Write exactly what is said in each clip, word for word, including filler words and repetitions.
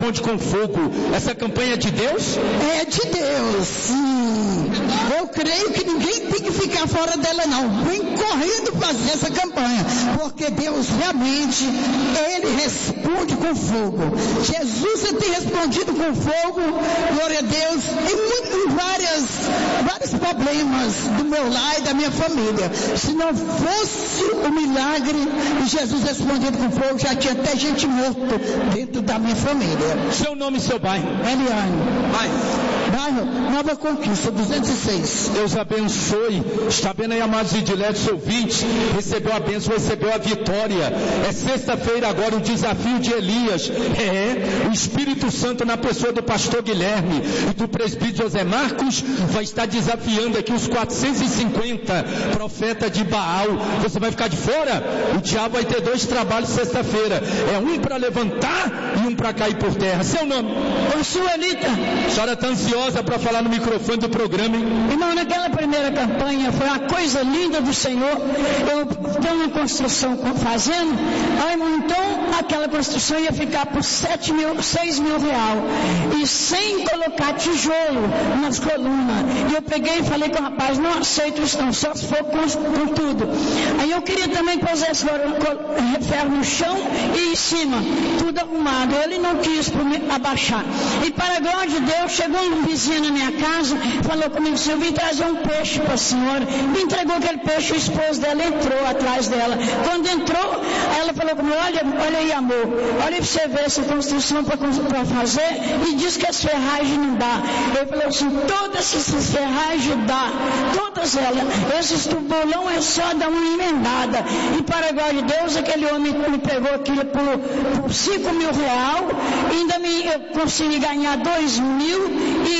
responde com fogo. Essa campanha é de Deus? É de Deus, sim. Eu creio que ninguém tem que ficar fora dela não. Vem correndo fazer essa campanha, porque Deus realmente, Ele responde com fogo. Jesus tem respondido com fogo, glória a Deus, em, muito, em várias, vários problemas do meu lar e da minha família. Se não fosse o milagre de Jesus respondido com fogo, já tinha até gente morta dentro da minha família. Seu nome e seu bairro? Eliane. Vai. Bairro Nova Conquista, duzentos e seis. Deus abençoe. Está vendo aí, amados e diletos ouvintes? Recebeu a bênção, recebeu a vitória. É sexta-feira agora o desafio de Elias. É, o Espírito Santo na pessoa do pastor Guilherme e do presbítero José Marcos vai estar desafiando aqui os quatrocentos e cinquenta profetas de Baal. Você vai ficar de fora? O diabo vai ter dois trabalhos sexta-feira. É um para levantar e um para cair por terra. Seu nome? Ô, Suelita. A senhora está ansiosa para falar no microfone do programa, hein? Irmão, naquela primeira campanha foi uma coisa linda do Senhor. Eu tenho uma construção fazendo, aí, irmão, então aquela construção ia ficar por sete mil, seis mil real. E sem colocar tijolo nas colunas. E eu peguei e falei com o rapaz, não aceito isso não, só se for com, com tudo. Aí eu queria também que pusesse ferro no chão e em cima, tudo arrumado. Ele não quis abaixar. E para a glória de Deus, chegou um vizinho na minha casa, falou comigo, eu vim trazer um peixe para a senhora. Me entregou aquele peixe, o esposo dela entrou atrás dela. Quando entrou, ela falou comigo, olha, olha aí, amor, olha para você ver essa construção para fazer, e diz que as ferragens não dá. Eu falei assim, todas essas ferragens dá, todas elas. Esses tubulão é só dar uma emendada. E para a glória de Deus, aquele homem me pegou aquilo por, por cinco mil real, ainda me, eu consegui ganhar dois mil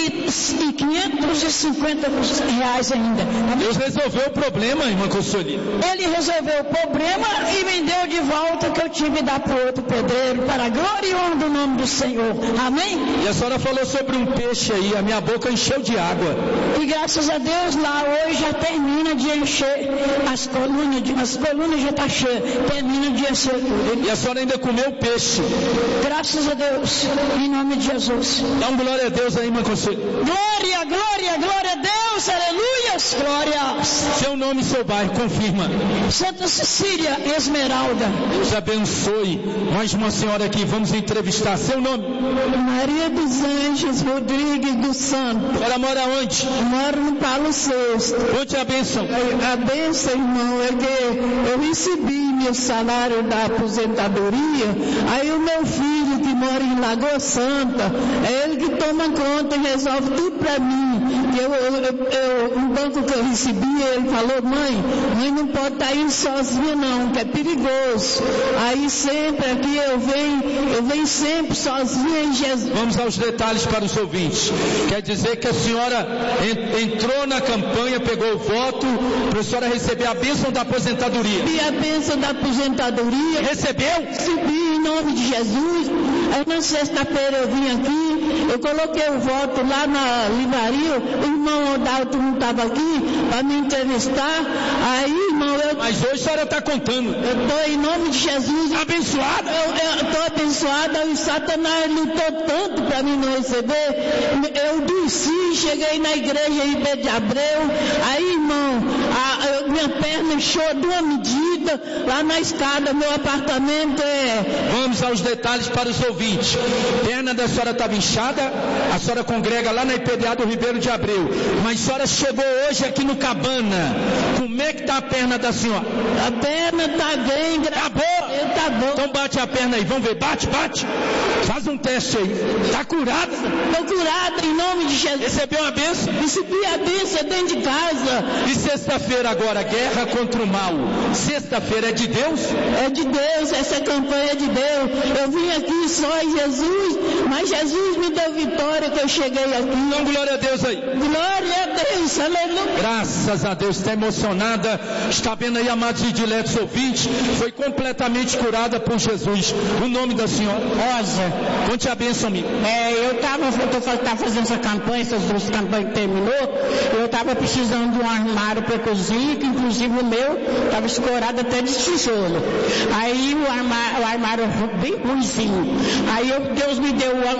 e quinhentos e cinquenta reais ainda. Deus resolveu o problema, irmã Consolina. Ele resolveu o problema e me deu de volta que eu tive que dar para o outro pedreiro, para a glória e honra do nome do Senhor. Amém? E a senhora falou sobre um peixe aí, a minha boca encheu de água. E graças a Deus lá hoje já termina de encher as colunas, as colunas já estão cheias, termina de encher tudo. E a senhora ainda comeu peixe. Graças a Deus, em nome de Jesus. Dá um glória a Deus aí, irmã Consolina. Glória, glória, glória a Deus, aleluias, glória. Seu nome e seu bairro, confirma. Santa Cecília Esmeralda. Deus abençoe. Mais uma senhora aqui, vamos entrevistar. Seu nome? Maria dos Anjos Rodrigues dos Santos. Ela mora onde? Moro no Paulo sexto. Onde é a bênção? A bênção, irmão, é que eu recebi meu salário da aposentadoria, aí o meu filho que mora em Lagoa Santa, é ele que toma conta e resolve tudo para mim. Eu, eu, eu, um banco que eu recebi, ele falou, mãe, mãe não pode estar indo sozinha não, que é perigoso. Aí sempre aqui eu venho, eu venho sempre sozinha em Jesus. Vamos aos detalhes para os ouvintes. Quer dizer que a senhora entrou na campanha, pegou o voto, para a senhora receber a bênção da aposentadoria. E a bênção da aposentadoria. Recebeu? Recebi em nome de Jesus. Aí na sexta-feira eu vim aqui, eu coloquei o voto lá na livraria, o irmão Odalto não estava aqui para me entrevistar. Aí, irmão, eu... Mas hoje a senhora está contando. Eu estou em nome de Jesus. Abençoada? Eu estou abençoada. O Satanás lutou tanto para mim não receber. Eu desci, cheguei na igreja em Ribeirão de Abreu. Aí, irmão, a, a minha perna inchou de uma medida lá na escada. Meu apartamento é... Vamos aos detalhes para os ouvintes. Perna da senhora estava inchada. A senhora congrega lá na I P D A do Ribeiro de Abreu. Mas a senhora chegou hoje aqui no Cabana. Como é que está a perna da senhora? A perna está bem. Tá boa? Tá bom. Então bate a perna aí. Vamos ver. Bate, bate. Faz um teste aí. Está curada? Estou curada em nome de Jesus. Recebeu a bênção? Recebi a bênção dentro de casa. E sexta-feira agora, guerra contra o mal. Sexta-feira é de Deus? É de Deus, essa campanha é de Deus. Eu vim aqui só em Jesus, mas Jesus me deu vitória que eu cheguei aqui. Então glória a Deus aí. Glória a Deus, aleluia. Graças a Deus, está emocionada. Está vendo aí, amados e diletos ouvintes, foi completamente curada por Jesus. O nome da senhora? Rosa. Conte a bênção, amigo. É, eu estava eu fazendo essa campanha, essas duas campanhas que terminou, eu estava precisando de um armário para cozinha, que inclusive o meu estava escorado até de tijolo. Aí o armário, o armário bem ruimzinho. Aí eu, Deus me deu